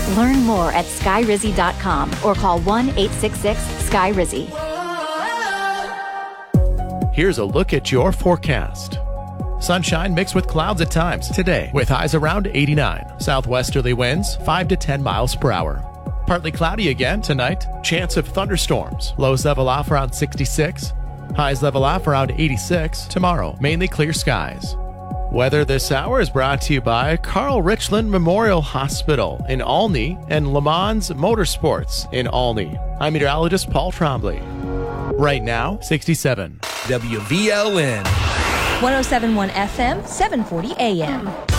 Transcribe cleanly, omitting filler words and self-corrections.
Learn more at skyrizzy.com or call 1-866-SKY-RIZZY. Here's a look at your forecast. Sunshine mixed with clouds at times today with highs around 89. Southwesterly winds 5 to 10 miles per hour. Partly cloudy again tonight. Chance of thunderstorms. Lows level off around 66. Highs level off around 86. Tomorrow, mainly clear skies. Weather this hour is brought to you by Carl Richland Memorial Hospital in Olney and Le Mans Motorsports in Olney. I'm meteorologist Paul Trombley. Right now, 67. WVLN 107.1 FM, 740 AM.